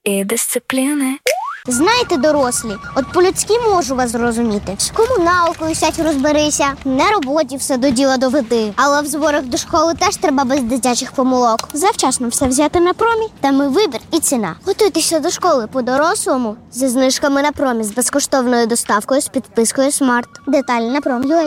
і дисципліни. Знаєте, дорослі, от по-людськи можу вас зрозуміти. З комуналкою сядь розберися, на роботі все до діла доведи. Але в зборах до школи теж треба без дитячих помилок. Завчасно все взяти на промі, там і вибір, і ціна. Готуйтеся до школи по-дорослому зі знижками на промі, з безкоштовною доставкою, з підпискою Смарт. Деталі на промі.ua.